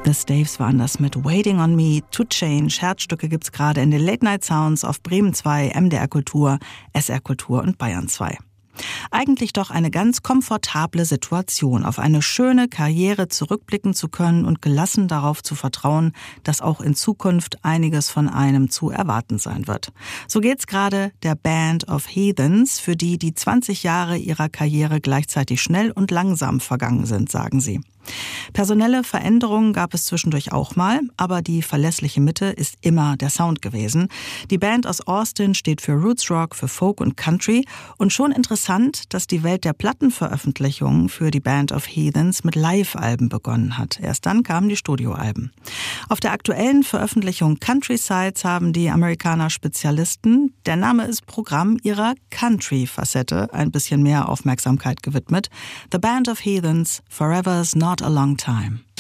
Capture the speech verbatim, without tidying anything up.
The Staves waren das mit Waiting on Me, To Change. Herzstücke gibt's gerade in den Late Night Sounds auf Bremen zwei, M D R Kultur, S R Kultur und Bayern zwei. Eigentlich doch eine ganz komfortable Situation, auf eine schöne Karriere zurückblicken zu können und gelassen darauf zu vertrauen, dass auch in Zukunft einiges von einem zu erwarten sein wird. So geht's gerade der Band of Heathens, für die die zwanzig Jahre ihrer Karriere gleichzeitig schnell und langsam vergangen sind, sagen sie. Personelle Veränderungen gab es zwischendurch auch mal, aber die verlässliche Mitte ist immer der Sound gewesen. Die Band aus Austin steht für Roots Rock, für Folk und Country und schon interessant, dass die Welt der Plattenveröffentlichungen für die Band of Heathens mit Live-Alben begonnen hat. Erst dann kamen die Studioalben. Auf der aktuellen Veröffentlichung Countrysides haben die Amerikaner Spezialisten, der Name ist Programm, ihrer Country-Facette ein bisschen mehr Aufmerksamkeit gewidmet. The Band of Heathens, Forever's Not a Long Time.